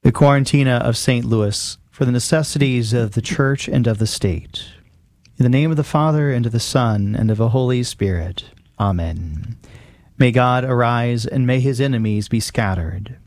the Quarantina of St. Louis, for the necessities of the Church and of the State. In the name of the Father, and of the Son, and of the Holy Spirit. Amen. May God arise, and may his enemies be scattered.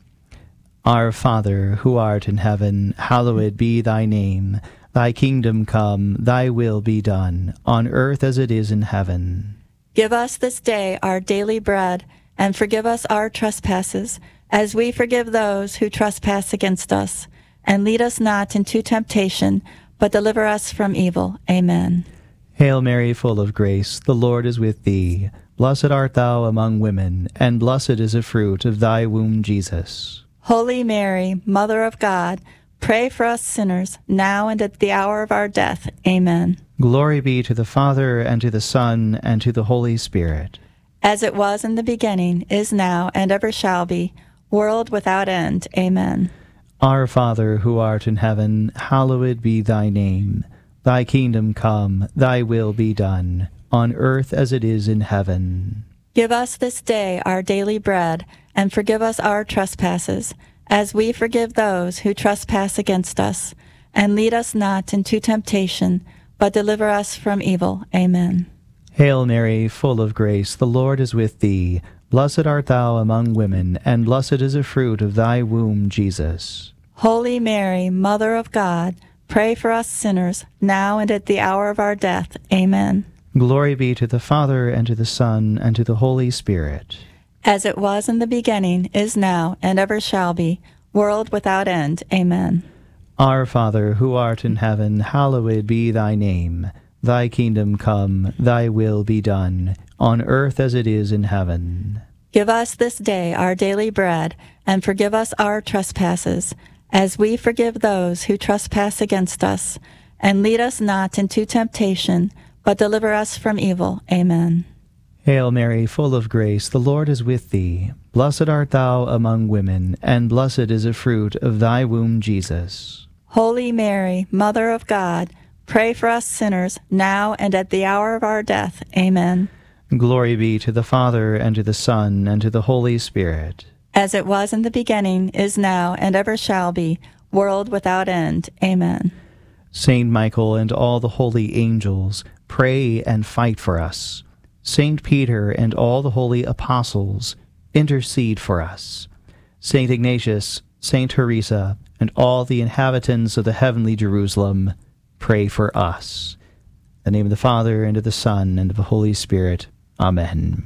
Our Father, who art in heaven, hallowed be thy name. Thy kingdom come, thy will be done, on earth as it is in heaven. Give us this day our daily bread, and forgive us our trespasses, as we forgive those who trespass against us. And lead us not into temptation, but deliver us from evil. Amen. Hail Mary, full of grace, the Lord is with thee. Blessed art thou among women, and blessed is the fruit of thy womb, Jesus. Holy Mary, Mother of God, pray for us sinners, now and at the hour of our death. Amen. Glory be to the Father, and to the Son, and to the Holy Spirit. As it was in the beginning, is now, and ever shall be, world without end. Amen. Our Father, who art in heaven, hallowed be thy name. Thy kingdom come, thy will be done, on earth as it is in heaven. Give us this day our daily bread, and forgive us our trespasses, as we forgive those who trespass against us. And lead us not into temptation, but deliver us from evil. Amen. Hail Mary, full of grace, the Lord is with thee. Blessed art thou among women, and blessed is the fruit of thy womb, Jesus. Holy Mary, Mother of God, pray for us sinners, now and at the hour of our death. Amen. Glory be to the Father, and to the Son, and to the Holy Spirit. As it was in the beginning, is now, and ever shall be, world without end. Amen. Our Father, who art in heaven, hallowed be thy name. Thy kingdom come, thy will be done, on earth as it is in heaven. Give us this day our daily bread, and forgive us our trespasses, as we forgive those who trespass against us. And lead us not into temptation, but deliver us from evil. Amen. Hail Mary, full of grace, the Lord is with thee. Blessed art thou among women, and blessed is the fruit of thy womb, Jesus. Holy Mary, Mother of God, pray for us sinners, now and at the hour of our death. Amen. Glory be to the Father, and to the Son, and to the Holy Spirit. As it was in the beginning, is now, and ever shall be, world without end. Amen. Saint Michael and all the holy angels, pray and fight for us. Saint Peter and all the holy apostles, intercede for us. Saint Ignatius, Saint Teresa, and all the inhabitants of the heavenly Jerusalem, pray for us. In the name of the Father, and of the Son, and of the Holy Spirit. Amen.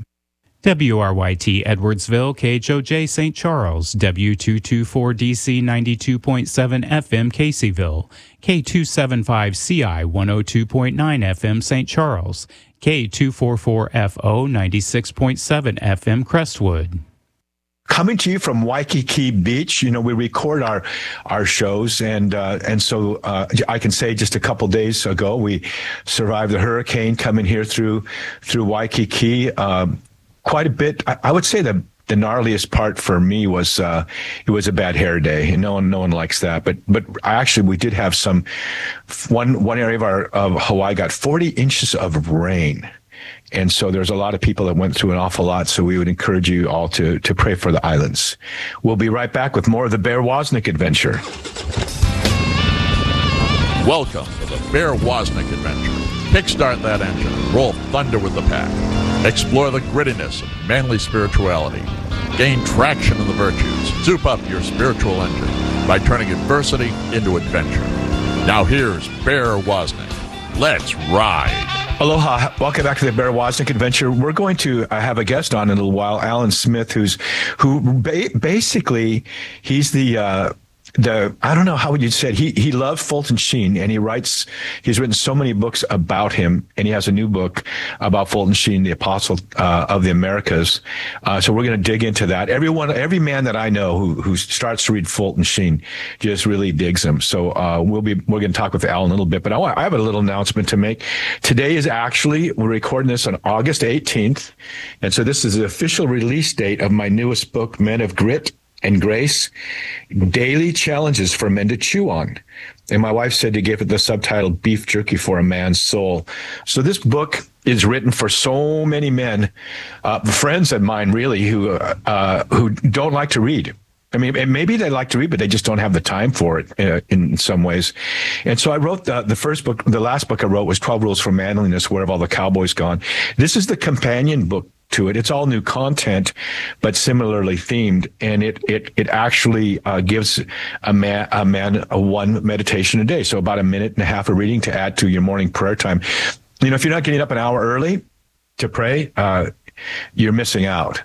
WRYT Edwardsville, KHOJ St. Charles, W224DC 92.7 FM Caseyville, K275CI 102.9 FM St. Charles, K244FO 96.7 FM Crestwood. Coming to you from Waikiki Beach, we record our shows, and so I can say just a couple days ago we survived the hurricane coming here through Waikiki. Quite a bit. I would say the gnarliest part for me was it was a bad hair day, and no one likes that. But we did have one area of Hawaii got 40 inches of rain. And so there's a lot of people that went through an awful lot. So we would encourage you all to pray for the islands. We'll be right back with more of the Bear Wozniak adventure. Welcome to the Bear Wozniak adventure. Kickstart that engine and roll thunder with the pack. Explore the grittiness of manly spirituality. Gain traction in the virtues. Soup up your spiritual engine by turning adversity into adventure. Now here's Bear Wozniak. Let's ride. Aloha. Welcome back to the Bear Wozniak Adventure. We're going to have a guest on in a little while, Alan Smith, who basically he's the I don't know how would you say it. He loved Fulton Sheen, and he's written so many books about him, and he has a new book about Fulton Sheen, the Apostle of the Americas. So we're going to dig into that. Every man that I know who starts to read Fulton Sheen just really digs him. So we're going to talk with Alan a little bit, but I have a little announcement to make. Today is we're recording this on August 18th, and so this is the official release date of my newest book, Men of Grit and Grace, Daily Challenges for Men to Chew On. And my wife said to give it the subtitle, Beef Jerky for a Man's Soul. So this book is written for so many men, friends of mine really, who don't like to read. I mean, and maybe they like to read, but they just don't have the time for it in some ways. And so I wrote the first book. The last book I wrote was 12 Rules for Manliness, Where Have All the Cowboys Gone? This is the companion book to it. It's all new content, but similarly themed. And it actually gives a man one meditation a day. So about a minute and a half of reading to add to your morning prayer time. You know, if you're not getting up an hour early to pray, you're missing out.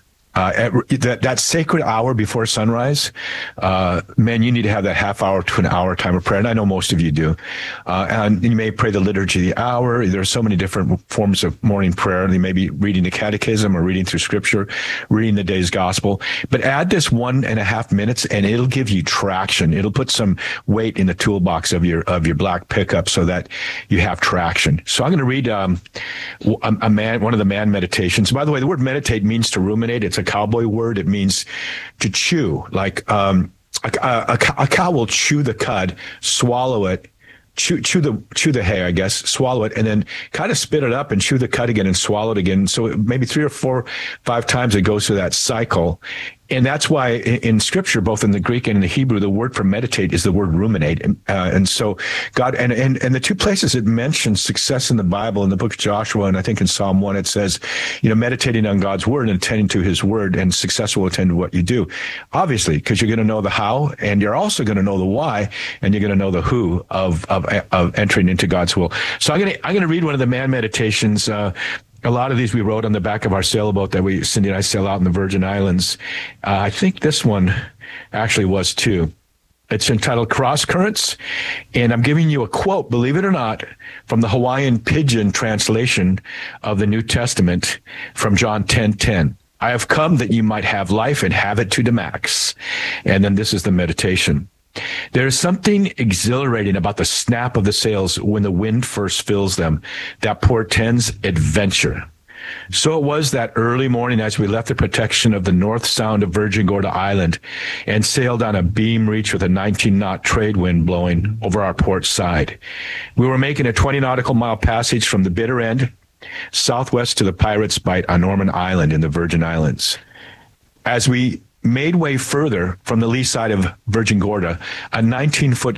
That sacred hour before sunrise, man, you need to have that half hour to an hour time of prayer. And I know most of you do. And you may pray the liturgy of the hour. There are so many different forms of morning prayer. You may be reading the catechism or reading through scripture, reading the day's gospel. But add this 1.5 minutes and it'll give you traction. It'll put some weight in the toolbox of your black pickup so that you have traction. So I'm going to read one of the man meditations. By the way, the word meditate means to ruminate. It's a cowboy word. It means to chew. Like a cow will chew the cud, swallow it, chew the hay, I guess, swallow it, and then kind of spit it up and chew the cud again and swallow it again. So maybe 3 or 4, 5 times it goes through that cycle. And that's why in Scripture, both in the Greek and in the Hebrew, the word for meditate is the word ruminate. And so God, and the two places it mentions success in the Bible, in the book of Joshua, and I think in Psalm 1, it says, meditating on God's word and attending to his word, and success will attend to what you do. Obviously, because you're going to know the how, and you're also going to know the why, and you're going to know the who of entering into God's will. So I'm going to read one of the man meditations. A lot of these we wrote on the back of our sailboat that Cindy and I sail out in the Virgin Islands. I think this one actually was too. It's entitled Cross Currents, and I'm giving you a quote, believe it or not, from the Hawaiian Pidgin translation of the New Testament from John 10:10. I have come that you might have life and have it to the max. And then this is the meditation. There is something exhilarating about the snap of the sails when the wind first fills them that portends adventure. So it was that early morning as we left the protection of the North Sound of Virgin Gorda Island and sailed on a beam reach with a 19-knot trade wind blowing over our port side. We were making a 20 nautical mile passage from the bitter end southwest to the Pirates' Bight on Norman Island in the Virgin Islands. As we made way further from the lee side of Virgin Gorda, a 9-foot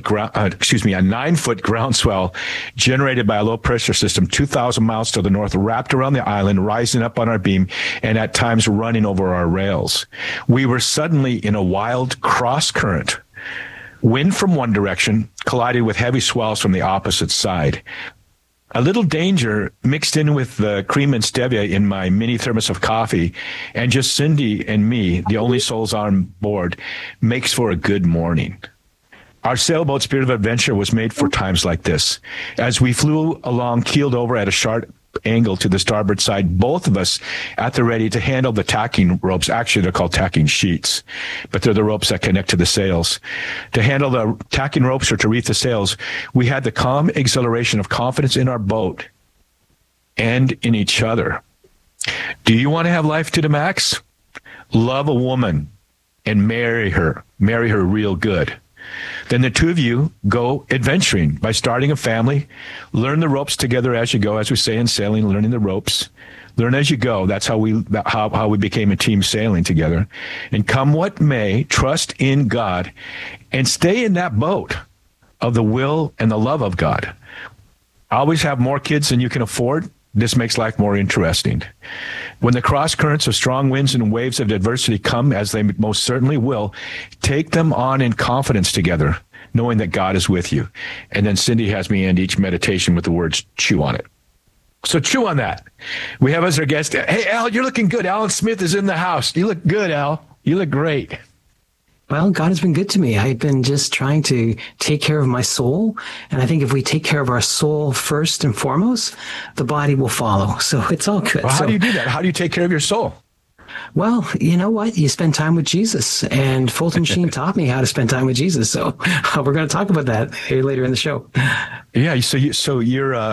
groundswell generated by a low pressure system 2,000 miles to the north wrapped around the island, rising up on our beam and at times running over our rails. We were suddenly in a wild cross current. Wind from one direction collided with heavy swells from the opposite side. A little danger mixed in with the cream and stevia in my mini thermos of coffee, and just Cindy and me, the only souls on board, makes for a good morning. Our sailboat Spirit of Adventure was made for times like this. As we flew along, keeled over at a sharp angle to the starboard side, both of us at the ready to handle the tacking ropes. Actually, they're called tacking sheets, but they're the ropes that connect to the sails. To handle the tacking ropes or to reef the sails, we had the calm exhilaration of confidence in our boat and in each other. Do you want to have life to the max? Love a woman and marry her real good. Then the two of you go adventuring by starting a family. Learn the ropes together as you go, as we say in sailing, learning the ropes. Learn as you go. That's how we became a team sailing together. And come what may, trust in God and stay in that boat of the will and the love of God. Always have more kids than you can afford. This makes life more interesting. When the cross currents of strong winds and waves of adversity come, as they most certainly will, take them on in confidence together, knowing that God is with you. And then Cindy has me end each meditation with the words, chew on it. So chew on that. We have as our guest, hey, Al, you're looking good. Alan Smith is in the house. You look good, Al. You look great. Well, God has been good to me. I've been just trying to take care of my soul. And I think if we take care of our soul first and foremost, the body will follow. So it's all good. Well, how do you do that? How do you take care of your soul? Well, you know what? You spend time with Jesus. And Fulton Sheen taught me how to spend time with Jesus. So we're going to talk about that later in the show. Yeah. So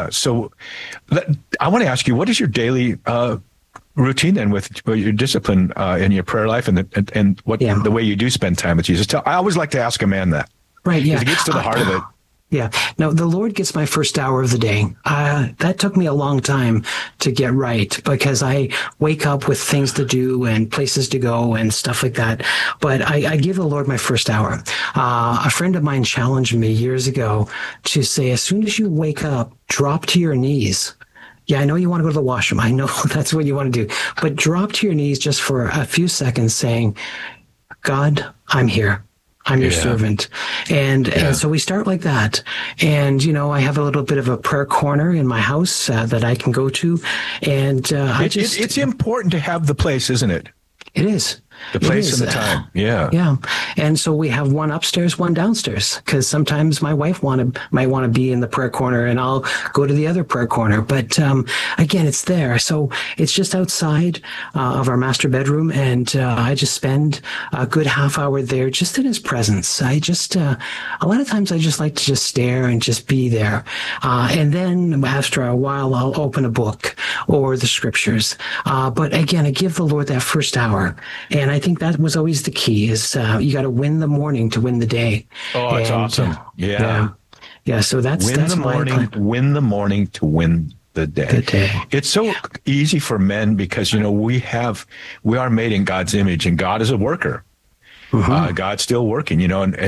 I want to ask you, what is your daily routine then with your discipline in your prayer life and the way you do spend time with Jesus? I always like to ask a man that. Right. Yeah. Because it gets to the heart of it. Yeah. No, the Lord gets my first hour of the day. That took me a long time to get right because I wake up with things to do and places to go and stuff like that. But I give the Lord my first hour. A friend of mine challenged me years ago to say, as soon as you wake up, drop to your knees. Yeah, I know you want to go to the washroom. I know that's what you want to do. But drop to your knees just for a few seconds saying, God, I'm here. I'm your servant. And so we start like that. And, I have a little bit of a prayer corner in my house that I can go to. And it's important to have the place, isn't it? It is. The place and the time. Yeah. Yeah. And so we have one upstairs, one downstairs, because sometimes my wife might want to be in the prayer corner and I'll go to the other prayer corner. But again, it's there. So it's just outside of our master bedroom. And I just spend a good half hour there just in his presence. I just, a lot of times I just like to just stare and just be there. And then after a while, I'll open a book or the scriptures. But again, I give the Lord that first hour. And I think that was always the key is you got to win the morning to win the day. Oh, it's awesome. Yeah. So that's win the morning to win the day. It's so easy for men because, we are made in God's image and God is a worker. Mm-hmm. God's still working,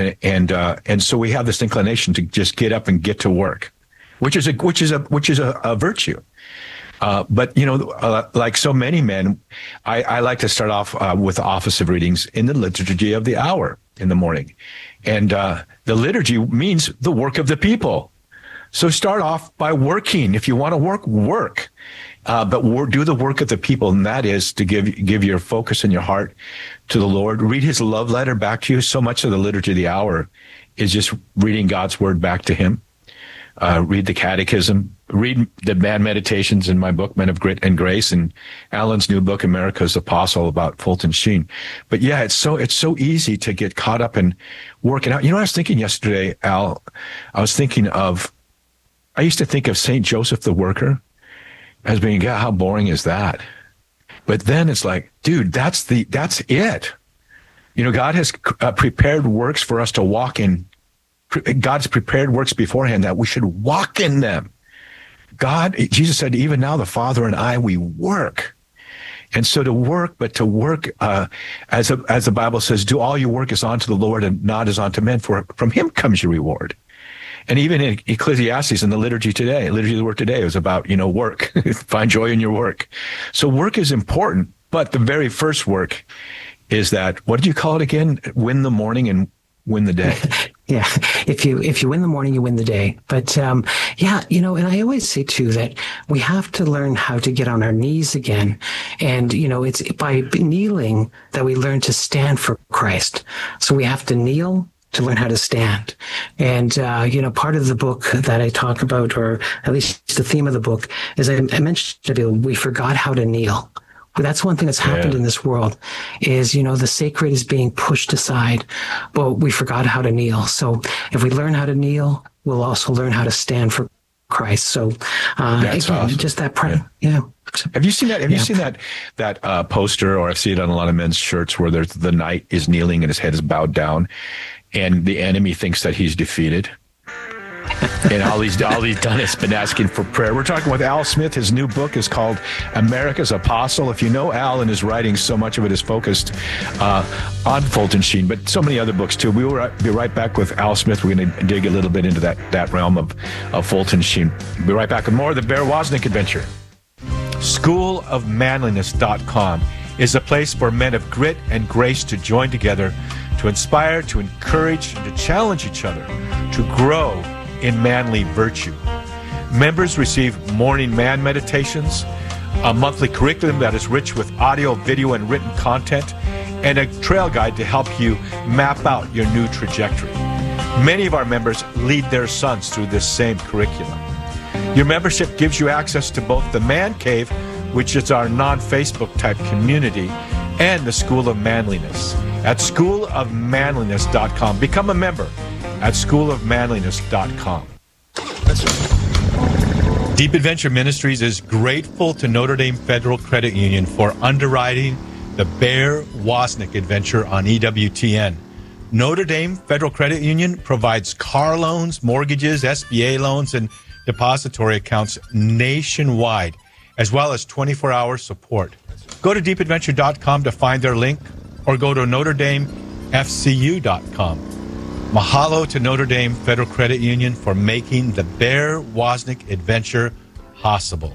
and so we have this inclination to just get up and get to work, which is a virtue. But, like so many men, I like to start off with the office of readings in the liturgy of the hour in the morning. And the liturgy means the work of the people. So start off by working. If you want to work. But do the work of the people, and that is to give your focus and your heart to the Lord. Read his love letter back to you. So much of the liturgy of the hour is just reading God's word back to him. Read the catechism, read the Man Meditations in my book, Men of Grit and Grace, and Alan's new book, America's Apostle, about Fulton Sheen. But yeah, it's so easy to get caught up in working out. I was thinking yesterday, Al, I used to think of St. Joseph the Worker as being, how boring is that? But then it's like, dude, that's it. God has prepared works for us to walk in. God's prepared works beforehand that we should walk in them. Jesus said, even now the Father and I, we work. And so to work as the Bible says, do all your work as unto the Lord and not as unto men, for from him comes your reward. And even in Ecclesiastes in the liturgy of the word today, it was about, work, find joy in your work. So work is important, but the very first work is that, what did you call it again? Win the morning and win the day. Yeah. If you win the morning, you win the day. But, and I always say too, that we have to learn how to get on our knees again. And, it's by kneeling that we learn to stand for Christ. So we have to kneel to learn how to stand. And, part of the book that I talk about, or at least the theme of the book, is I mentioned we forgot how to kneel. But that's one thing that's happened in this world is, the sacred is being pushed aside, but we forgot how to kneel. So if we learn how to kneel, we'll also learn how to stand for Christ. So, that's again, awesome. Just that prayer. Yeah. Have you seen that? Have you seen that poster, or I've seen it on a lot of men's shirts where the knight is kneeling and his head is bowed down and the enemy thinks that he's defeated? And all he's done has been asking for prayer. We're talking with Al Smith. His new book is called America's Apostle. If you know Al and his writing, so much of it is focused on Fulton Sheen, but so many other books too. We will be right back with Al Smith. We're going to dig a little bit into that realm of Fulton Sheen. We'll be right back with more of the Bear Wozniak Adventure. SchoolofManliness.com is a place for men of grit and grace to join together, to inspire, to encourage, and to challenge each other to grow in manly virtue. Members receive morning man meditations, a monthly curriculum that is rich with audio, video, and written content, and a trail guide to help you map out your new trajectory. Many of our members lead their sons through this same curriculum. Your membership gives you access to both the Man Cave, which is our non-Facebook type community, and the School of Manliness at schoolofmanliness.com. Become a member at schoolofmanliness.com. That's right. Deep Adventure Ministries is grateful to Notre Dame Federal Credit Union for underwriting the Bear Wozniak Adventure on EWTN. Notre Dame Federal Credit Union provides car loans, mortgages, SBA loans, and depository accounts nationwide, as well as 24-hour support. Go to deepadventure.com to find their link, or go to NotreDameFCU.com. Mahalo to Notre Dame Federal Credit Union for making the Bear Wozniak adventure possible.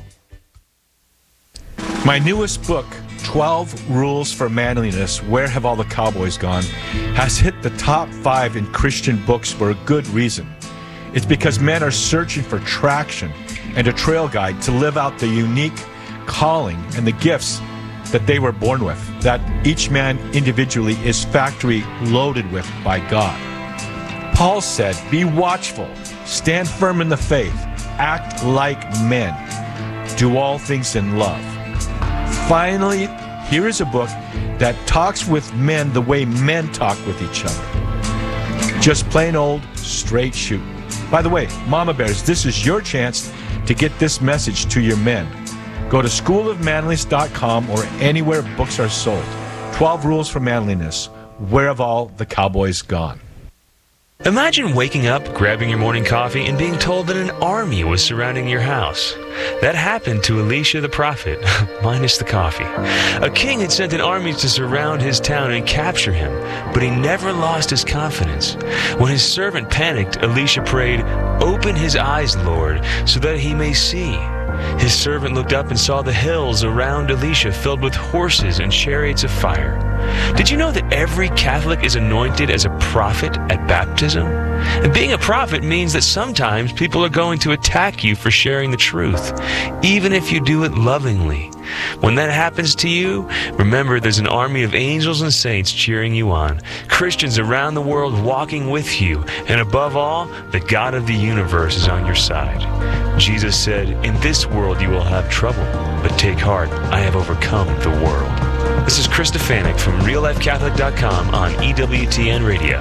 My newest book, 12 Rules for Manliness, Where Have All the Cowboys Gone?, has hit the top 5 in Christian books for a good reason. It's because men are searching for traction and a trail guide to live out the unique calling and the gifts that they were born with, that each man individually is factory loaded with by God. Paul said, be watchful, stand firm in the faith, act like men, do all things in love. Finally, here is a book that talks with men the way men talk with each other. Just plain old straight shoot. By the way, Mama Bears, this is your chance to get this message to your men. Go to schoolofmanliness.com or anywhere books are sold. 12 Rules for Manliness. Where have all the cowboys gone? Imagine waking up, grabbing your morning coffee, and being told that an army was surrounding your house. That happened to Elisha the prophet, minus the coffee. A king had sent an army to surround his town and capture him, but he never lost his confidence. When his servant panicked, Elisha prayed, "Open his eyes, Lord, so that he may see." His servant looked up and saw the hills around Elisha filled with horses and chariots of fire. Did you know that every Catholic is anointed as a prophet at baptism? And being a prophet means that sometimes people are going to attack you for sharing the truth, even if you do it lovingly. When that happens to you, remember there's an army of angels and saints cheering you on, Christians around the world walking with you, and above all, the God of the universe is on your side. Jesus said, "In this world you will have trouble, but take heart, I have overcome the world." This is Chris Stefanik from RealLifeCatholic.com on EWTN Radio.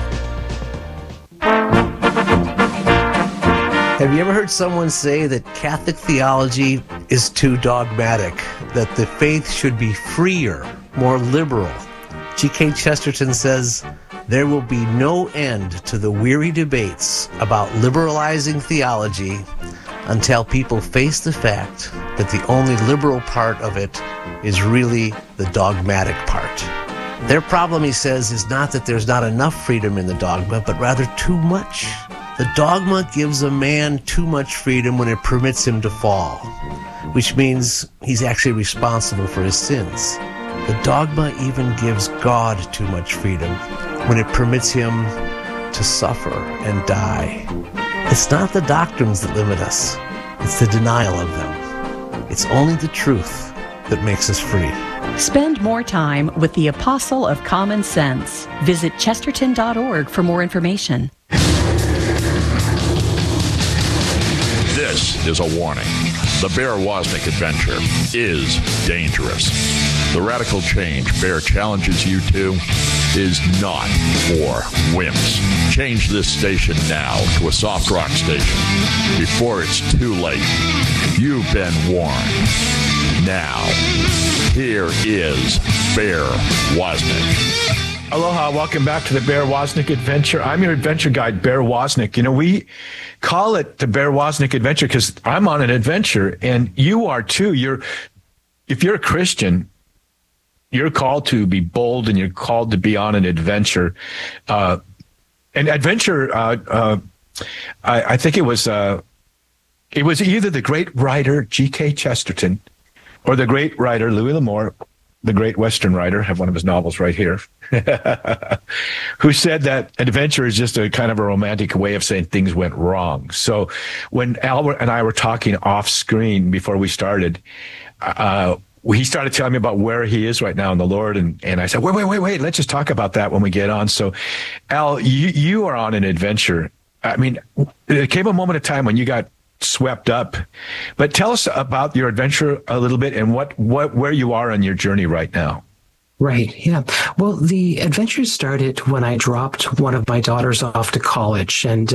Have you ever heard someone say that Catholic theology is too dogmatic, that the faith should be freer, more liberal? G.K. Chesterton says, there will be no end to the weary debates about liberalizing theology until people face the fact that the only liberal part of it is really the dogmatic part. Their problem, he says, is not that there's not enough freedom in the dogma, but rather too much. The dogma gives a man too much freedom when it permits him to fall, which means he's actually responsible for his sins. The dogma even gives God too much freedom when it permits him to suffer and die. It's not the doctrines that limit us, it's the denial of them. It's only the truth that makes us free. Spend more time with the Apostle of Common Sense. Visit Chesterton.org for more information. This is a warning. The Bear Wozniak adventure is dangerous. The radical change Bear challenges you to is not for wimps. Change this station now to a soft rock station before it's too late. You've been warned. Now, here is Bear Wozniak. Aloha, welcome back to the Bear Wozniak Adventure. I'm your adventure guide, Bear Wozniak. You know, we call it the Bear Wozniak Adventure because I'm on an adventure, and you are too. If you're a Christian, you're called to be bold, and you're called to be on an adventure. And adventure, I think it was either the great writer G.K. Chesterton or the great writer Louis L'Amour, the great Western writer, I have one of his novels right here, who said that adventure is just a kind of a romantic way of saying things went wrong. So when Albert and I were talking off screen before we started, he started telling me about where he is right now in the Lord. And I said, wait, let's just talk about that when we get on. So Al, you are on an adventure. I mean, there came a moment of time when you got swept up, but tell us about your adventure a little bit and where you are on your journey right now. Right. Yeah. Well, the adventure started when I dropped one of my daughters off to college. And,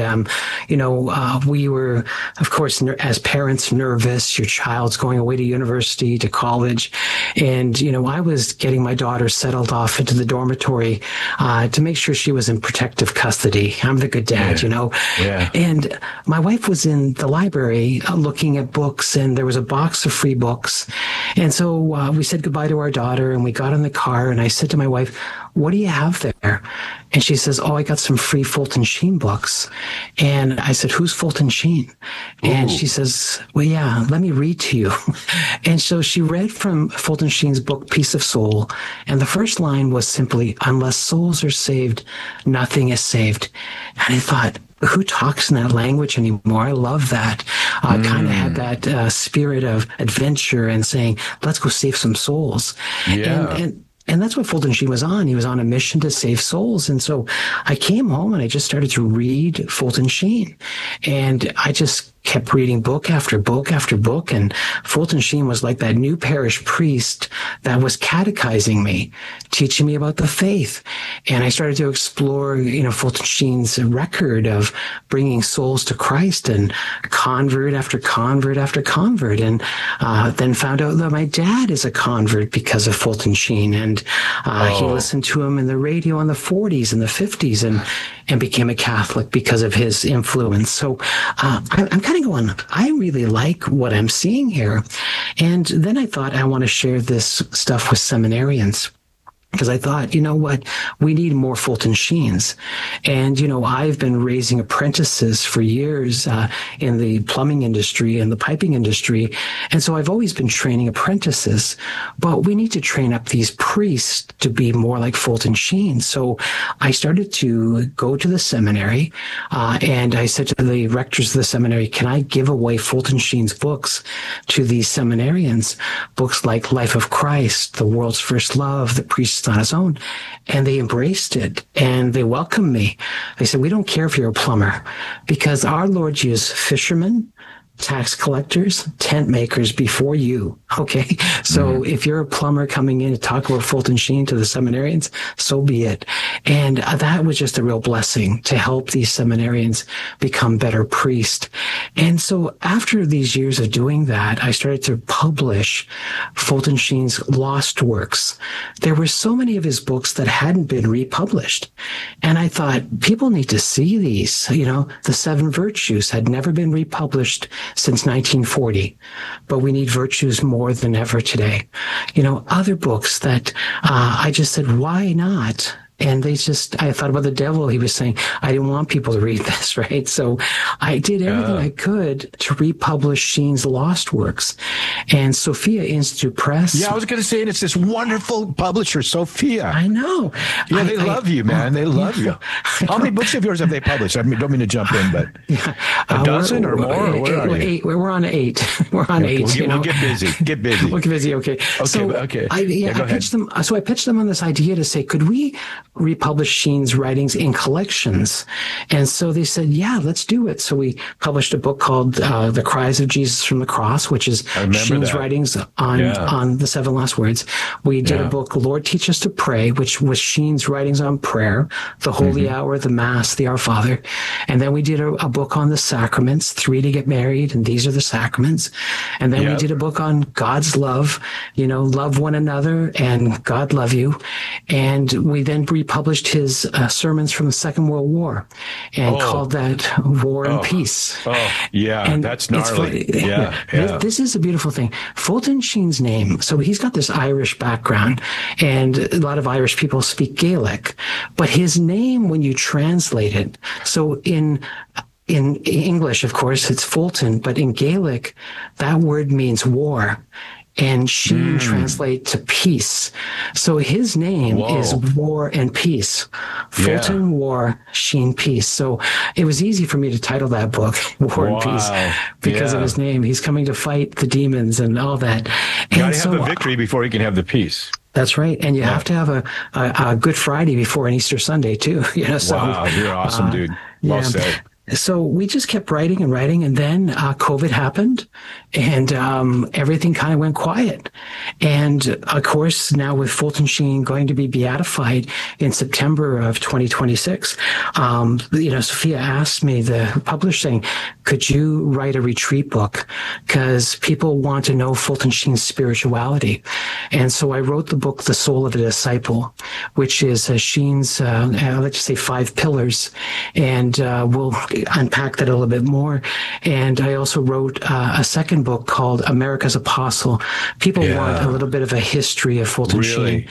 we were, of course, as parents, nervous. Your child's going away to university, to college. And, I was getting my daughter settled off into the dormitory to make sure she was in protective custody. I'm the good dad, Yeah. And my wife was in the library looking at books, and there was a box of free books. And so we said goodbye to our daughter, and we got in the car, and I said to my wife, "What do you have there?" And she says, "Oh, I got some free Fulton Sheen books." And I said, "Who's Fulton Sheen?" And she says, "Well, yeah, let me read to you." And so she read from Fulton Sheen's book, Peace of Soul. And the first line was simply, "Unless souls are saved, nothing is saved." And I thought, who talks in that language anymore? I love that. Kind of had that spirit of adventure and saying, let's go save some souls. Yeah. And that's what Fulton Sheen was on. He was on a mission to save souls. And so I came home and I just started to read Fulton Sheen. And I just kept reading book after book after book. And Fulton Sheen was like that new parish priest that was catechizing me, teaching me about the faith. And I started to explore, Fulton Sheen's record of bringing souls to Christ, and convert after convert after convert. And then found out that my dad is a convert because of Fulton Sheen. And he listened to him in the radio in the 40s and the 50s and became a Catholic because of his influence. So I'm kind of going, I really like what I'm seeing here. And then I thought, I want to share this stuff with seminarians. Because I thought, you know what, we need more Fulton Sheens. And, I've been raising apprentices for years in the plumbing industry and the piping industry. And so I've always been training apprentices. But we need to train up these priests to be more like Fulton Sheen. So I started to go to the seminary and I said to the rectors of the seminary, can I give away Fulton Sheen's books to these seminarians? Books like Life of Christ, The World's First Love, The Priest on his own. And they embraced it and they welcomed me. They said, we don't care if you're a plumber, because our Lord used fishermen, tax collectors, tent makers before you. Okay. So if you're a plumber coming in to talk about Fulton Sheen to the seminarians, so be it. And that was just a real blessing to help these seminarians become better priests. And so after these years of doing that, I started to publish Fulton Sheen's lost works. There were so many of his books that hadn't been republished. And I thought, people need to see these. The Seven Virtues had never been republished since 1940, but we need virtues more than ever today. Other books that I just said, why not? And I thought about the devil. He was saying, I didn't want people to read this, right? So I did everything I could to republish Sheen's lost works. And Sophia Institute Press. Yeah, I was going to say, and it's this wonderful publisher, Sophia. I know. Yeah, they love you, man. They love you. How many books of yours have they published? I don't mean to jump in, but a dozen or more? Or where are you? 8. We're on 8. We're on 8. We'll get busy. Get busy. We'll get busy. Okay. Okay. I pitched them. So I pitched them on this idea to say, could we republish Sheen's writings in collections? And so they said, yeah, let's do it. So we published a book called The Cries of Jesus from the Cross, which is Sheen's writings on the 7 last words. We did a book, Lord Teach Us to Pray, which was Sheen's writings on prayer, the Holy Hour, the Mass, the Our Father. And then we did a book on the sacraments, 3 to get married, and these are the sacraments. And then we did a book on God's love, love one another and God love you. And we then republished his sermons from the Second World War and called that War and Peace. And that's gnarly. This is a beautiful thing. Fulton Sheen's name, so he's got this Irish background, and a lot of Irish people speak Gaelic, but his name, when you translate it, so in English, of course, it's Fulton, but in Gaelic, that word means war. And Sheen translate to peace. So his name is War and Peace. Fulton War, Sheen Peace. So it was easy for me to title that book War and Peace because of his name. He's coming to fight the demons and all that. You got to have the victory before you can have the peace. That's right. And you have to have a Good Friday before an Easter Sunday too. So, wow, you're awesome, dude. Well said. so we just kept writing and writing, and then COVID happened, and everything kind of went quiet. And of course, now with Fulton Sheen going to be beatified in September of 2026, Sophia asked me, the publisher, saying, could you write a retreat book? Because people want to know Fulton Sheen's spirituality. And so I wrote the book, The Soul of a Disciple, which is Sheen's, let's just say 5 pillars. And we'll unpack that a little bit more. And I also wrote a second book called America's Apostle. People want a little bit of a history of Fulton Sheen.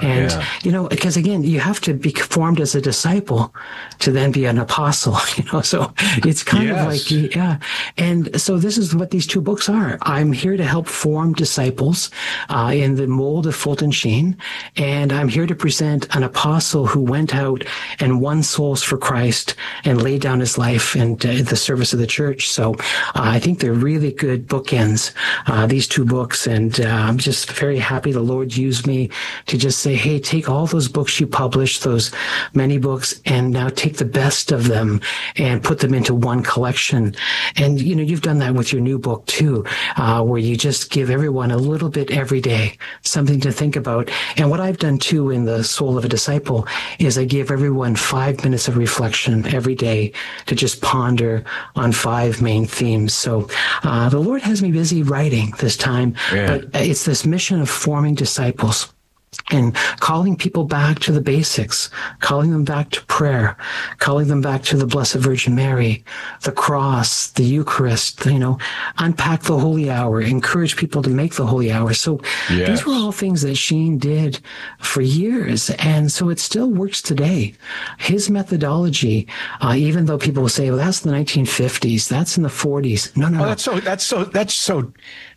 Because again, you have to be formed as a disciple to then be an apostle, so it's kind of like, And so this is what these 2 books are. I'm here to help form disciples in the mold of Fulton Sheen. And I'm here to present an apostle who went out and won souls for Christ and laid down his life in the service of the church. So I think they're really good bookends, these 2 books. And I'm just very happy the Lord used me to just say, hey, take all those books you published, those many books, and now take the best of them and put them into one collection. And, you've done that with your new book too, where you just give everyone a little bit every day, something to think about. And what I've done too in The Soul of a Disciple is I give everyone 5 minutes of reflection every day to just ponder on 5 main themes. So the Lord has me busy writing this time, but it's this mission of forming disciples and calling people back to the basics, calling them back to prayer, calling them back to the Blessed Virgin Mary, the cross, the Eucharist, unpack the Holy Hour, encourage people to make the Holy Hour. So these were all things that Sheen did for years. And so it still works today. His methodology, even though people will say, well, that's the 1950s, that's in the 40s. No. That's so.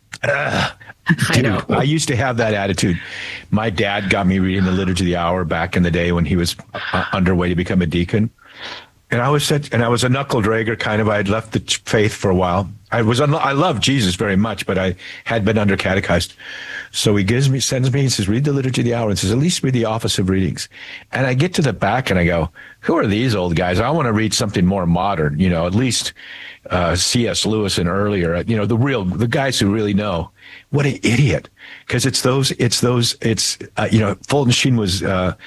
I know. I used to have that attitude. My dad got me reading the Liturgy of the Hour back in the day when he was underway to become a deacon. And I was a knuckle dragger kind of. I had left the faith for a while. I loved Jesus very much, but I had been under catechized. So he sends me, he says, read the Liturgy of the Hour, and says, at least read the Office of Readings. And I get to the back and I go, who are these old guys? I want to read something more modern, at least C.S. Lewis and earlier, the guys who really know. What an idiot. Because Fulton Sheen was,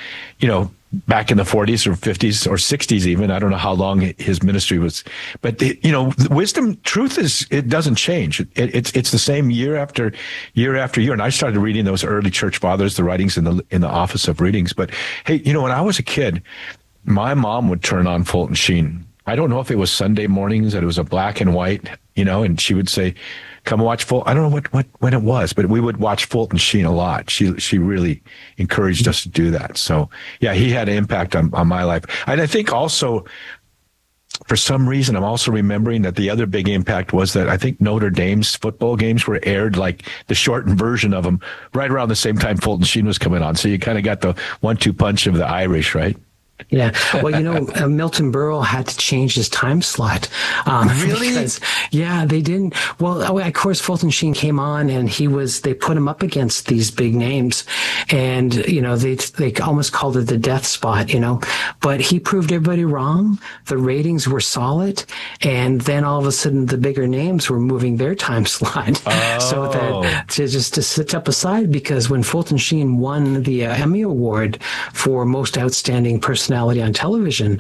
back in the 40s or 50s or 60s even. I don't know how long his ministry was. But, the wisdom, truth it doesn't change. It's the same year after year. And I started reading those early church fathers, the writings in the Office of Readings. But, hey, when I was a kid, my mom would turn on Fulton Sheen. I don't know if it was Sunday mornings, that it was a black and white, and she would say, come watch Fulton. I don't know when it was, but we would watch Fulton Sheen a lot. She really encouraged us to do that. So, yeah, he had an impact on my life. And I think also, for some reason, I'm also remembering that the other big impact was that I think Notre Dame's football games were aired, like the shortened version of them, right around the same time Fulton Sheen was coming on. So you kind of got the 1-2 punch of the Irish, right? Yeah. Well, Milton Berle had to change his time slot. Really? Because, they didn't. Well, of course, Fulton Sheen came on and they put him up against these big names. And, they almost called it the death spot, but he proved everybody wrong. The ratings were solid. And then all of a sudden the bigger names were moving their time slot. Oh. So that to sit up aside, because when Fulton Sheen won the Emmy Award for most outstanding personality on television,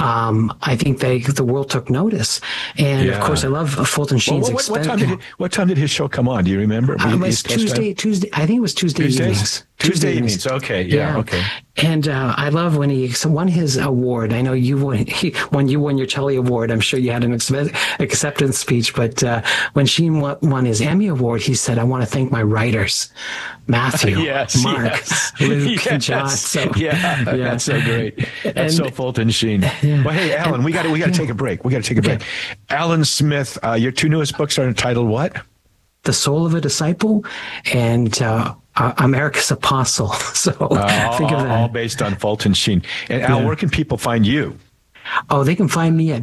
I think the world took notice. And of course, I love Fulton Sheen's what time did his show come on? Do you remember? It was Tuesday. I think it was Tuesday evenings. Tuesday evenings. Okay. Yeah. Okay. And I love when he won his award. I know when you won your Telly Award, I'm sure you had an acceptance speech. But when Sheen won his Emmy Award, he said, "I want to thank my writers, Matthew, Mark, Luke, and John." So, that's so great. That's so Fulton Sheen. Yeah. Well, hey, Alan, we got to take a break. Alan Smith, your 2 newest books are entitled what? The Soul of a Disciple and America's Apostle. So think of that. All based on Fulton Sheen. And Al, where can people find you? Oh, they can find me at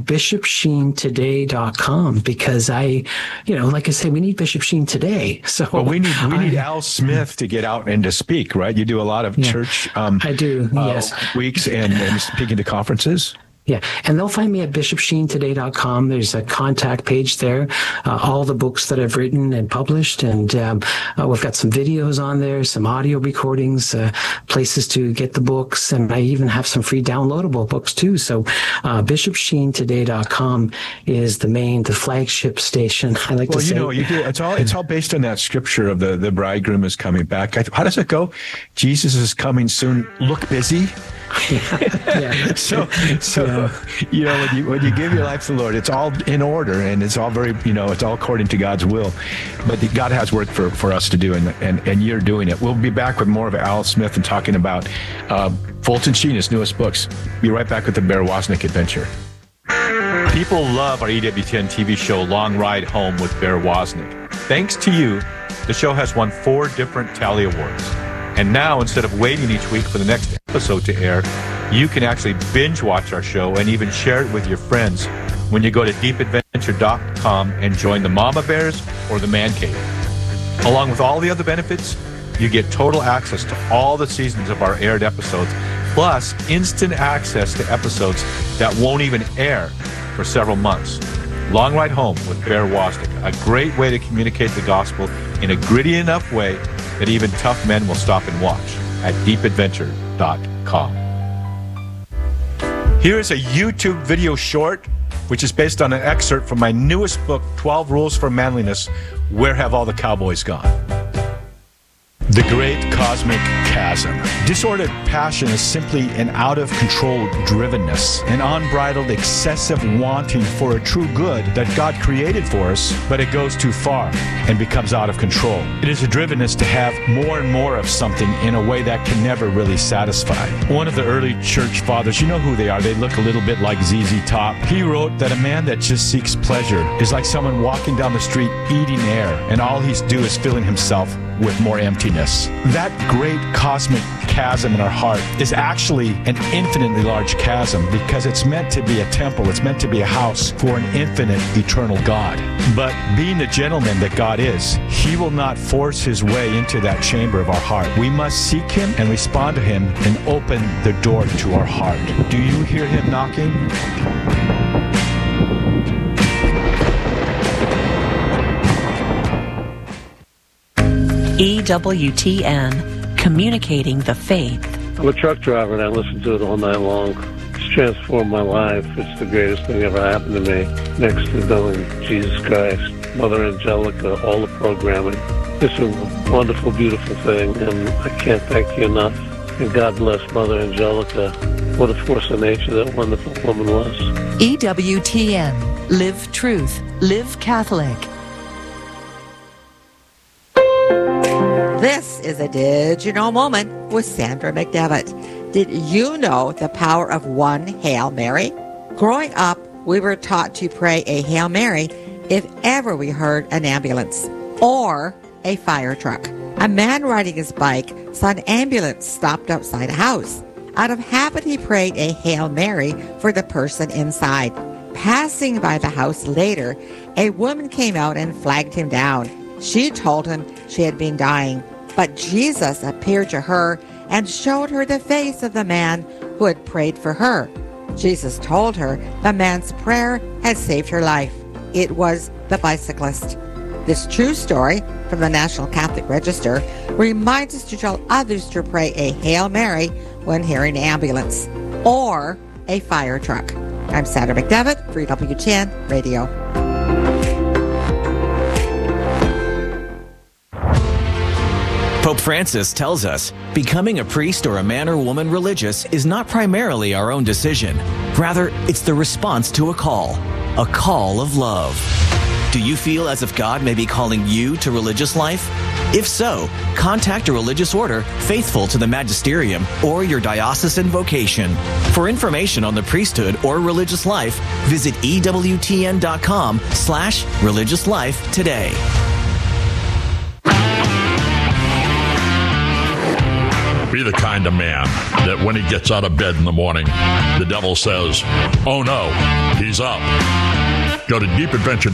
bishopsheentoday.com because like I say, we need Bishop Sheen today. So we need Al Smith to get out and to speak, right? You do a lot of church I do, yes. weeks and speaking to conferences. Yeah, and they'll find me at bishopsheentoday.com. There's a contact page there, all the books that I've written and published, and we've got some videos on there, some audio recordings, places to get the books, and I even have some free downloadable books too. So bishopsheentoday.com is the flagship station, I like to say. Well, it's all based on that scripture of the bridegroom is coming back. How does it go? Jesus is coming soon. Look busy. Yeah. So when you give your life to the Lord, it's all in order, and it's all very, it's all according to God's will. But God has work for us to do, and you're doing it. We'll be back with more of Al Smith and talking about Fulton Sheen, his newest books. Be right back with the Bear Wozniak Adventure. People love our EWTN TV show, Long Ride Home with Bear Wozniak. Thanks to you, the show has won 4 different Tally Awards. And now, instead of waiting each week for the next episode to air, you can actually binge watch our show and even share it with your friends when you go to deepadventure.com and join the Mama Bears or the Man Cave. Along with all the other benefits, you get total access to all the seasons of our aired episodes, plus instant access to episodes that won't even air for several months. Long Ride Home with Bear Wozniak, a great way to communicate the gospel in a gritty enough way that even tough men will stop and watch at deepadventure.com. Here is a YouTube video short, which is based on an excerpt from my newest book, 12 Rules for Manliness, Where Have All the Cowboys Gone? The Great Cosmic Chasm. Disordered passion is simply an out-of-control drivenness, an unbridled, excessive wanting for a true good that God created for us, but it goes too far and becomes out of control. It is a drivenness to have more and more of something in a way that can never really satisfy. One of the early church fathers, you know who they are, they look a little bit like ZZ Top. He wrote that a man that just seeks pleasure is like someone walking down the street eating air, and all he's doing is filling himself with more emptiness. That great cosmic chasm in our heart is actually an infinitely large chasm because it's meant to be a temple, it's meant to be a house for an infinite, eternal God. But being the gentleman that God is, He will not force His way into that chamber of our heart. We must seek Him and respond to Him and open the door to our heart. Do you hear Him knocking? EWTN, communicating the faith. I'm a truck driver and I listen to it all night long. It's transformed my life. It's the greatest thing ever happened to me. Next to knowing Jesus Christ, Mother Angelica, all the programming. It's a wonderful, beautiful thing, and I can't thank you enough. And God bless Mother Angelica. What a force of nature that wonderful woman was. EWTN, live truth, live Catholic. This is a Did You Know moment with Sandra McDevitt. Did you know the power of one Hail Mary? Growing up, we were taught to pray a Hail Mary if ever we heard an ambulance or a fire truck. A man riding his bike saw an ambulance stopped outside a house. Out of habit, he prayed a Hail Mary for the person inside. Passing by the house later, a woman came out and flagged him down. She told him she had been dying. But Jesus appeared to her and showed her the face of the man who had prayed for her. Jesus told her the man's prayer had saved her life. It was the bicyclist. This true story from the National Catholic Register reminds us to tell others to pray a Hail Mary when hearing an ambulance or a fire truck. I'm Sandra McDevitt for EWTN Radio. Pope Francis tells us becoming a priest or a man or woman religious is not primarily our own decision. Rather, it's the response to a call of love. Do you feel as if God may be calling you to religious life? If so, contact a religious order faithful to the magisterium or your diocesan vocation. For information on the priesthood or religious life, visit EWTN.com/religious life today. Be the kind of man that when he gets out of bed in the morning, the devil says, "Oh no, he's up." Go to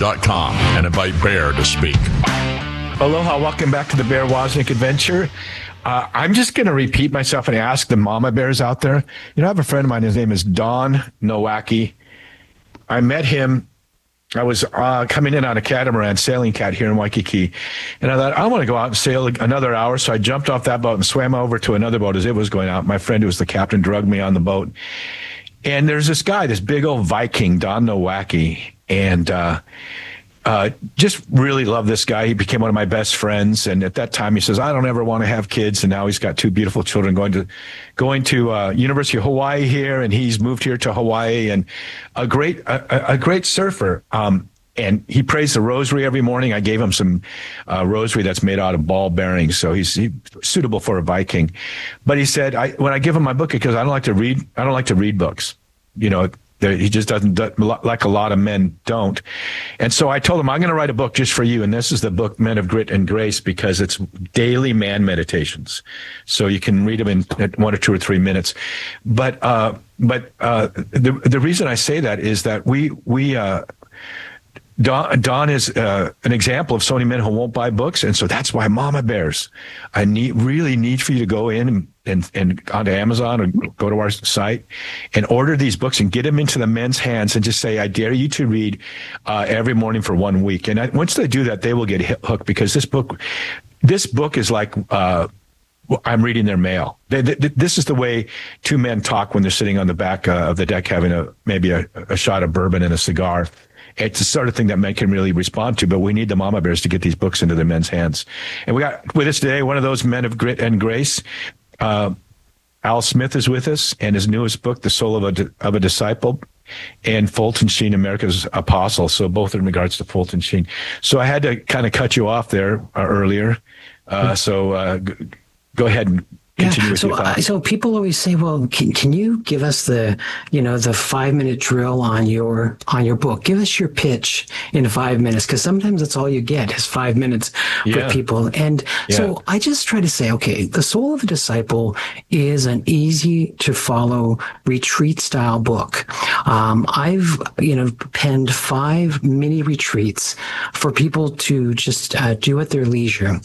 deepadventure.com and invite Bear to speak. Aloha, welcome back to the Bear Wozniak Adventure. I'm just going to repeat myself and ask the mama bears out there. I have a friend of mine. His name is Don Nowacki. I met him. I was coming in on a catamaran, sailing cat here in Waikiki. And I thought, I want to go out and sail another hour. So I jumped off that boat and swam over to another boat as it was going out. My friend who was the captain drugged me on the boat. And there's this guy, this big old Viking, Don Nowacki. And just really love this guy. He became one of my best friends. And at that time, he says, I don't ever want to have kids. And now he's got 2 beautiful children going to University of Hawaii here. And he's moved here to Hawaii, and a great surfer. And he prays the rosary every morning. I gave him some rosary that's made out of ball bearings. So he's suitable for a Viking. But he said, when I give him my book, because I don't like to read books, he just doesn't, like a lot of men don't. And so I told him, I'm going to write a book just for you. And this is the book, Men of Grit and Grace, because it's daily man meditations. So you can read them in 1 or 2 or 3 minutes. But the reason I say that is that Don is an example of so many men who won't buy books. And so that's why Mama Bears, I really need for you to go in and onto Amazon or go to our site and order these books and get them into the men's hands and just say, I dare you to read every morning for 1 week. And once they do that, they will get hooked, because this book is like I'm reading their mail. This is the way 2 men talk when they're sitting on the back of the deck having maybe a shot of bourbon and a cigar. It's the sort of thing that men can really respond to, but we need the mama bears to get these books into the men's hands. And we got with us today one of those men of grit and grace. Al Smith is with us, and his newest book, The Soul of a Disciple, and Fulton Sheen, America's Apostle. So both in regards to Fulton Sheen. So I had to kind of cut you off there earlier. So go ahead and continue with your thoughts. So people always say, well, can you give us the 5-minute drill on your book? Give us your pitch in 5 minutes, because sometimes that's all you get is 5 minutes with people. And so I just try to say, okay, The Soul of a Disciple is an easy to follow retreat style book. I've penned 5 mini retreats for people to just do at their leisure.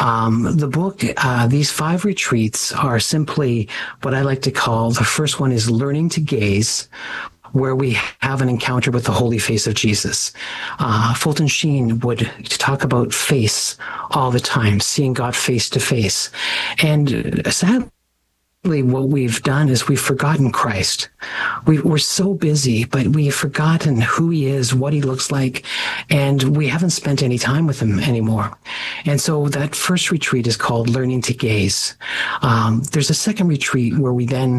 The book, these 5 retreats are simply what I like to call, the first one is Learning to Gaze, where we have an encounter with the holy face of Jesus. Fulton Sheen would talk about face all the time, seeing God face to face. And sadly, what we've done is we've forgotten Christ. We're so busy, but we've forgotten who he is, what he looks like, and we haven't spent any time with him anymore. And so that first retreat is called Learning to Gaze. There's a second retreat where we then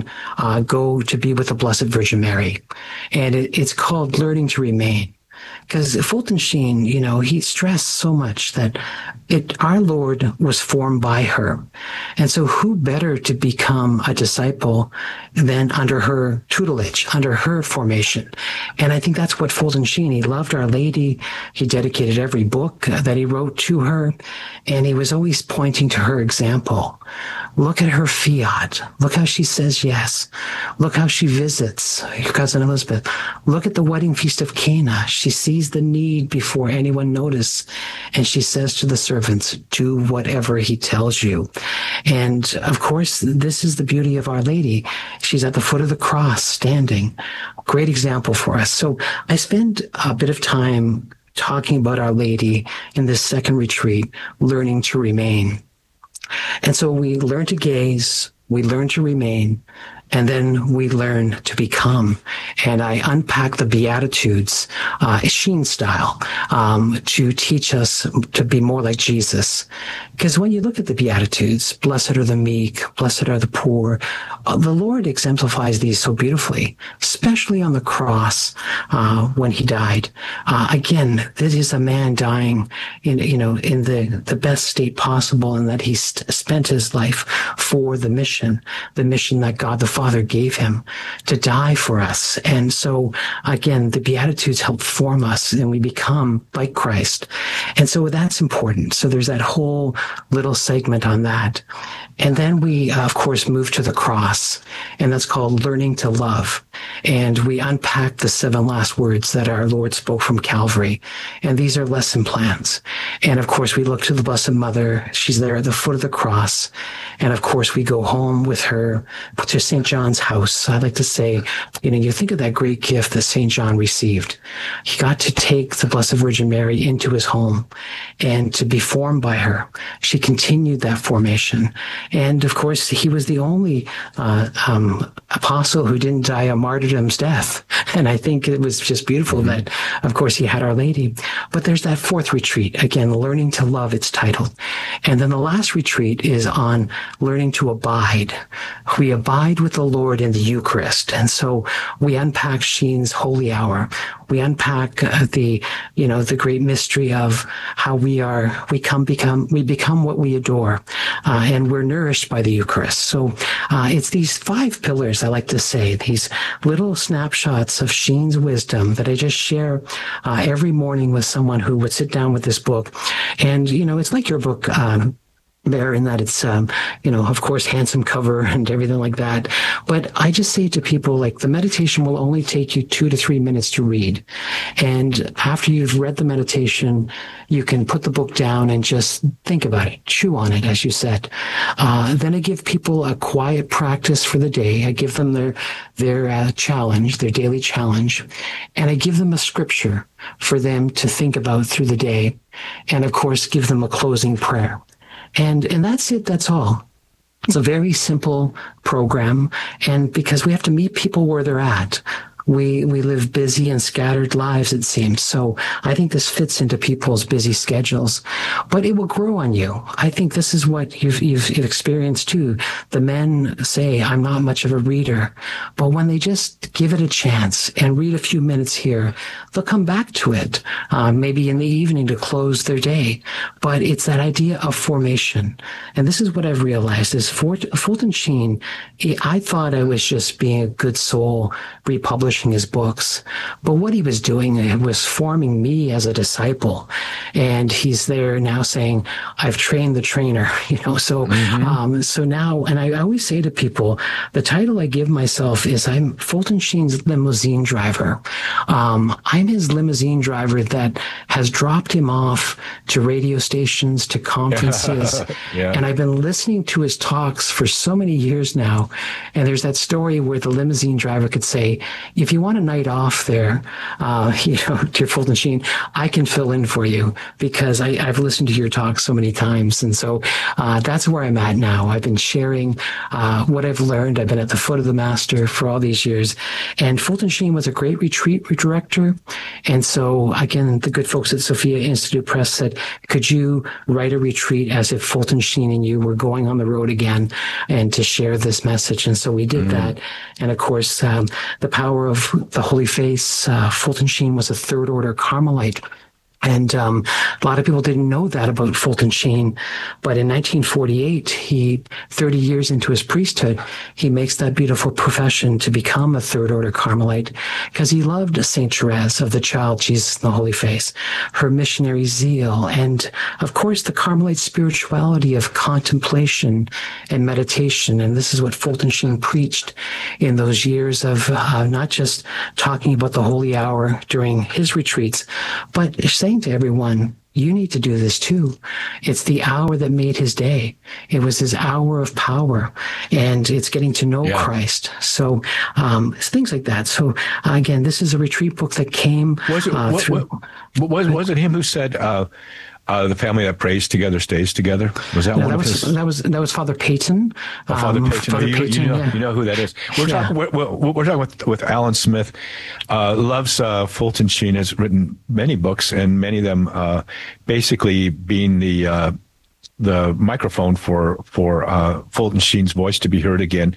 go to be with the Blessed Virgin Mary, and it's called Learning to Remain. Because Fulton Sheen, he stressed so much that our Lord was formed by her. And so who better to become a disciple than under her tutelage, under her formation? And I think that's what Fulton Sheen, he loved Our Lady. He dedicated every book that he wrote to her. And he was always pointing to her example. Look at her fiat. Look how she says yes. Look how she visits your cousin Elizabeth. Look at the wedding feast of Cana. She sees the need before anyone notices, and she says to the servants, do whatever he tells you. And of course, this is the beauty of Our Lady. She's at the foot of the cross, standing. Great example for us. So I spend a bit of time talking about Our Lady in this second retreat, Learning to Remain. And so we learn to gaze, we learn to remain, and then we learn to become. And I unpack the Beatitudes, Sheen style, to teach us to be more like Jesus. Because when you look at the Beatitudes, blessed are the meek, blessed are the poor, the Lord exemplifies these so beautifully, especially on the cross when he died. Again, this is a man dying in the best state possible, and that he spent his life for the mission that God the Father gave him to die for us. And so, again, the Beatitudes help form us, and we become like Christ. And so that's important. So there's that whole little segment on that. And then we, of course, move to the cross, and that's called Learning to Love. And we unpack the 7 last words that our Lord spoke from Calvary. And these are lesson plans. And of course, we look to the Blessed Mother. She's there at the foot of the cross. And of course, we go home with her to St. John's house. I like to say, you think of that great gift that St. John received. He got to take the Blessed Virgin Mary into his home and to be formed by her. She continued that formation. And of course, he was the only apostle who didn't die a martyrdom's death. And I think it was just beautiful that, of course, he had Our Lady. But there's that 4th retreat, again, Learning to Love, it's titled. And then the last retreat is on learning to abide. We abide with the Lord in the Eucharist. And so we unpack Sheen's Holy Hour. We unpack the great mystery of how we become what we adore, and we're nourished by the Eucharist. So it's these 5 pillars, I like to say, these little snapshots of Sheen's wisdom that I just share every morning with someone who would sit down with this book. And, it's like your book, there in that it's, of course, handsome cover and everything like that. But I just say to people, like, the meditation will only take you 2 to 3 minutes to read. And after you've read the meditation, you can put the book down and just think about it, chew on it, as you said. Then I give people a quiet practice for the day. I give them their challenge, their daily challenge. And I give them a scripture for them to think about through the day. And of course, give them a closing prayer. And that's it. That's all. It's a very simple program. And because we have to meet people where they're at, we live busy and scattered lives, it seems. So I think this fits into people's busy schedules, but it will grow on you. I think this is what you've experienced too. The men say, I'm not much of a reader, but when they just give it a chance and read a few minutes here, they'll come back to it, maybe in the evening to close their day. But it's that idea of formation. And this is what I've realized is Fulton Sheen, I thought I was just being a good soul, republishing his books, but what he was doing was forming me as a disciple. And he's there now saying, I've trained the trainer, so so now, and I always say to people, the title I give myself is I'm Fulton Sheen's limousine driver. I'm his limousine driver that has dropped him off to radio stations, to conferences. Yeah. And I've been listening to his talks for so many years now. And there's that story where the limousine driver could say, if you want a night off there, dear Fulton Sheen, I can fill in for you because I've listened to your talk so many times. And so that's where I'm at now. I've been sharing what I've learned. I've been at the foot of the master for all these years. And Fulton Sheen was a great retreat director. And so, again, the good folks at Sophia Institute Press said, could you write a retreat as if Fulton Sheen and you were going on the road again and to share this message? And so we did that. And of course, the power of the Holy Face, Fulton Sheen was a 3rd order Carmelite. And a lot of people didn't know that about Fulton Sheen. But in 1948, 30 years into his priesthood, he makes that beautiful profession to become a 3rd order Carmelite because he loved St. Therese of the Child Jesus in the Holy Face, her missionary zeal, and of course the Carmelite spirituality of contemplation and meditation. And this is what Fulton Sheen preached in those years of not just talking about the holy hour during his retreats, but saying to everyone, you need to do this too. It's the hour that made his day. It was his hour of power, and it's getting to know Christ. So things like that. So again, this is a retreat book that came through. Was it him who said, the family that prays together stays together? Was that one of his? That was Father Peyton. Father Peyton. Father Peyton, you know who that is. We're talking with Alan Smith. Loves Fulton Sheen. Has written many books, and many of them basically being the microphone for Fulton Sheen's voice to be heard again.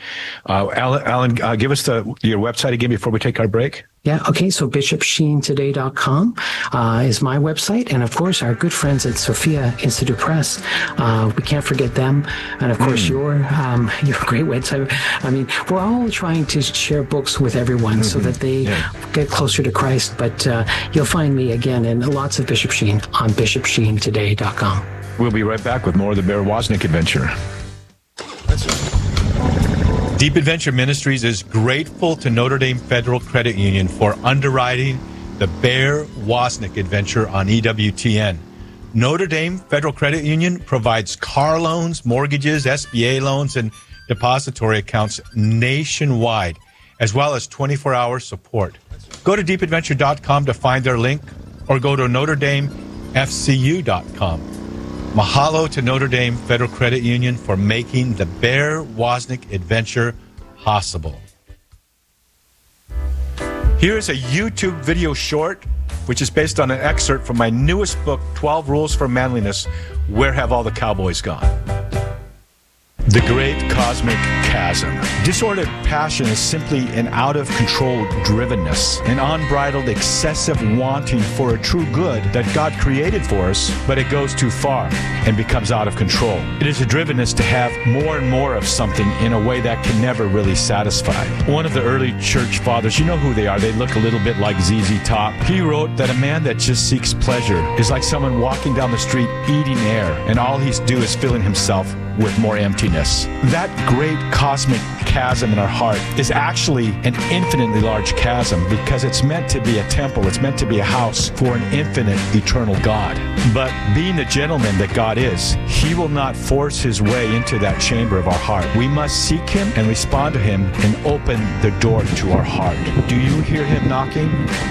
Alan, give us your website again before we take our break. Yeah, okay, so bishopsheentoday.com is my website, and of course our good friends at Sophia Institute Press, we can't forget them, and of course your great website. I mean, we're all trying to share books with everyone so that they get closer to Christ, but you'll find me again and lots of Bishop Sheen on bishopsheentoday.com. We'll be right back with more of the Bear Wozniak Adventure. Deep Adventure Ministries is grateful to Notre Dame Federal Credit Union for underwriting the Bear Wozniak adventure on EWTN. Notre Dame Federal Credit Union provides car loans, mortgages, SBA loans, and depository accounts nationwide, as well as 24-hour support. Go to deepadventure.com to find their link, or go to NotreDameFCU.com. Mahalo to Notre Dame Federal Credit Union for making the Bear Wozniak adventure possible. Here is a YouTube video short, which is based on an excerpt from my newest book, 12 Rules for Manliness, Where Have All the Cowboys Gone? The Great Cosmic Chasm. Disordered passion is simply an out-of-control drivenness, an unbridled, excessive wanting for a true good that God created for us, but it goes too far and becomes out of control. It is a drivenness to have more and more of something in a way that can never really satisfy. One of the early church fathers, you know who they are, they look a little bit like ZZ Top. He wrote that a man that just seeks pleasure is like someone walking down the street eating air, and all he's doing is filling himself with more emptiness. That great cosmic chasm in our heart is actually an infinitely large chasm because it's meant to be a temple, it's meant to be a house for an infinite, eternal God. But being the gentleman that God is, He will not force His way into that chamber of our heart. We must seek Him and respond to Him and open the door to our heart. Do you hear Him knocking?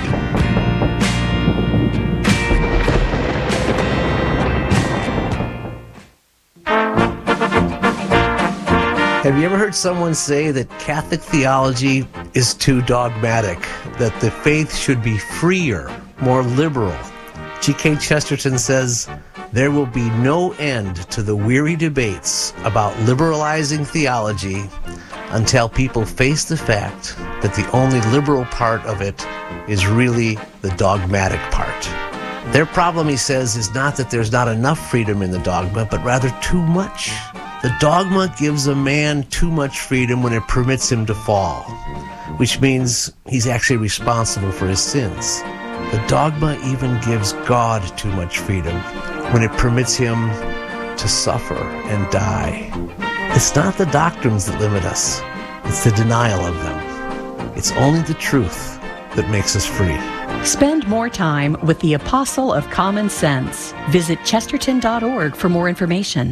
Have you ever heard someone say that Catholic theology is too dogmatic, that the faith should be freer, more liberal? G.K. Chesterton says, there will be no end to the weary debates about liberalizing theology until people face the fact that the only liberal part of it is really the dogmatic part. Their problem, he says, is not that there's not enough freedom in the dogma, but rather too much. The dogma gives a man too much freedom when it permits him to fall, which means he's actually responsible for his sins. The dogma even gives God too much freedom when it permits him to suffer and die. It's not the doctrines that limit us, it's the denial of them. It's only the truth that makes us free. Spend more time with the Apostle of Common Sense. Visit Chesterton.org for more information.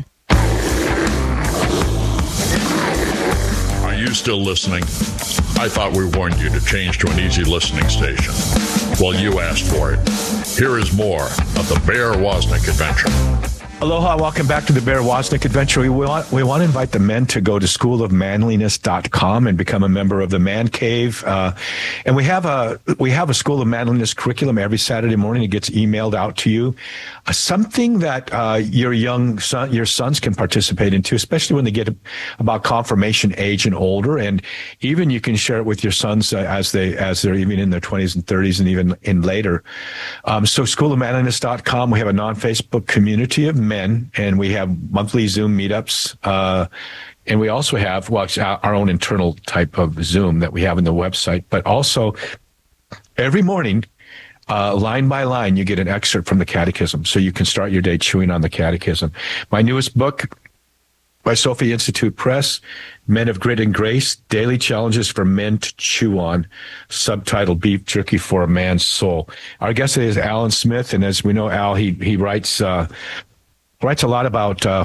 Are you still listening? I thought we warned you to change to an easy listening station. Well, you asked for it. Here is more of the Bear Wozniak Adventure. Aloha, welcome back to the Bear Wozniak Adventure. We want to invite the men to go to schoolofmanliness.com and become a member of the Man Cave. And we have a School of Manliness curriculum every Saturday morning. It gets emailed out to you. Something that your sons can participate in too, especially when they get about confirmation age and older. And even you can share it with your sons as they're even in their 20s and 30s and even in later. So schoolofmanliness.com, we have a non-Facebook community of men, and we have monthly Zoom meetups. And we also have, our own internal type of Zoom that we have on the website. But also, every morning, line by line, you get an excerpt from the Catechism, so you can start your day chewing on the Catechism. My newest book by Sophia Institute Press, Men of Grit and Grace, Daily Challenges for Men to Chew On, subtitled Beef Jerky for a Man's Soul. Our guest today is Alan Smith, and as we know, Al, he writes a lot about